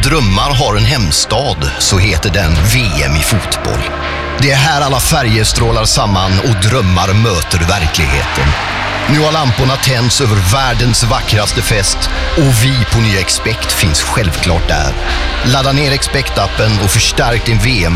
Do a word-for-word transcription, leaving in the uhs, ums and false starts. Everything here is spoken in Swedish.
drömmar har en hemstad så heter den V M i fotboll. Det är här alla färger strålar samman och drömmar möter verkligheten. Nu har lamporna tänds över världens vackraste fest och vi på nya Expect finns självklart där. Ladda ner Expect-appen och förstärk din V M